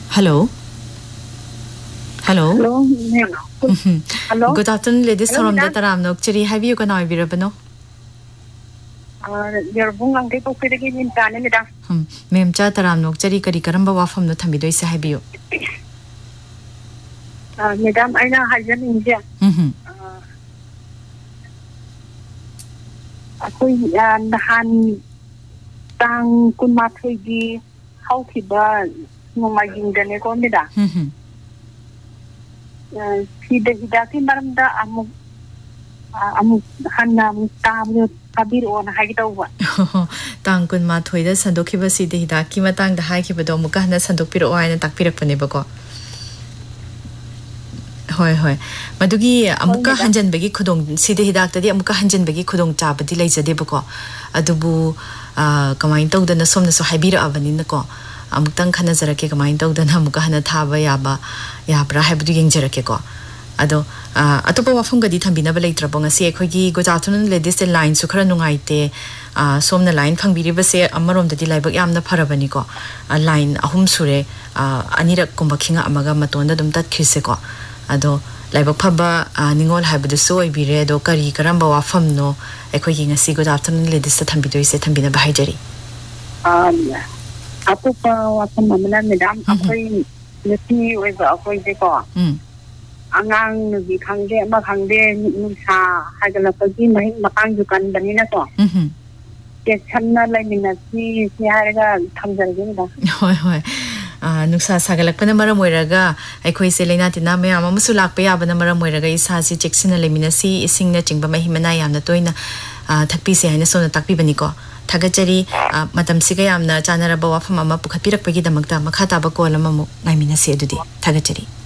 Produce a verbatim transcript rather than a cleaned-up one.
Hello. Hello. Hello. Hello. Good afternoon, ladies. From the Taram Nokcheri, have you gone over Birabano? Your Bungang people pretty in Canada. Hm, Mem Chataram Nokcheri Karikaramba from the Tamido is have you. Madam, I know how you're in here. Aku nahan tang kun mathoigi hau khiba ngomaging dane ko nida sida hidati maramda amuk amuk hanna mutabro kabir on haigitawa tang kun mathoida sandokhiba sida hidaki matang da haikiba do muka hana sandokpiro aina takpirakpane bako Hoi hoi. Madugi amuka hanjan bagi khudong side hidak tadi amuka hanjan bagi khudong chabadi laijade bako adubu kamain tawdana somna so haibira abani nako amuktang khana jarake kamain tawdana amuka hana thaba yaba yabra haibudu yengjarake ko ado atopa wafum gadi thambina ba leitrabo ngasi ekhogi good afternoon ladies line su khara nungaite somna line phangbiri ba se amarom dadi laibak yamna pharabani ko line ahum sure anirak kumba khinga amaga matonda dum tat khise ko ado laibak phaba ningol haibdu so ibire do kari karamba wafam no ekoi gi ngasi good afternoon ladies ta thambido ise thambina ba haijari um atopa wafam mamna madam akoi nati oiba akoi de ko um angang gi khangde ma khangde nusa hagala pagi mai matang jukan banina to um ke channa lai minati si haraga thamjargi da hoi hoi nuksa sagalakpana maram oiraga aikoi se leina tina mayam amusu lakpa yabana maram oiraga isa si cheksina leminasi isingna chingba mahimana yamna toina thakpi se haina sona takpi bani ko thagachari matam siga yamna chanaraba wafam ama pukhapirak pagi damakta makha taba ko lama mu ngaiminasi adudi thagachari